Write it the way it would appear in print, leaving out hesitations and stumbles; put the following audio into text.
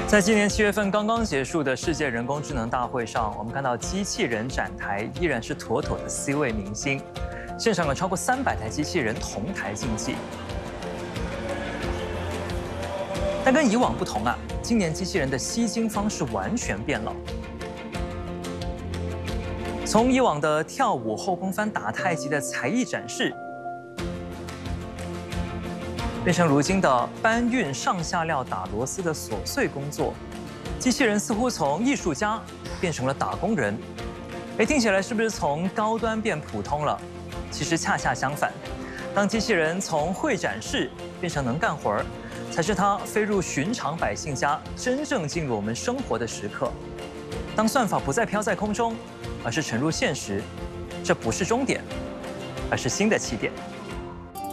在今年7月份刚刚结束的世界人工智能大会上，我们看到机器人展台依然是妥妥的 C 位明星，现场有超过300台机器人同台竞技。但跟以往不同啊，今年机器人的吸睛方式完全变了。从以往的跳舞、后空翻、打太极的才艺展示，变成如今的搬运上下料、打螺丝的琐碎工作，机器人似乎从艺术家变成了打工人。听起来是不是从高端变普通了？其实恰恰相反，当机器人从会展示变成能干活儿，才是它飞入寻常百姓家，真正进入我们生活的时刻。当算法不再飘在空中，而是沉入现实，这不是终点，而是新的起点。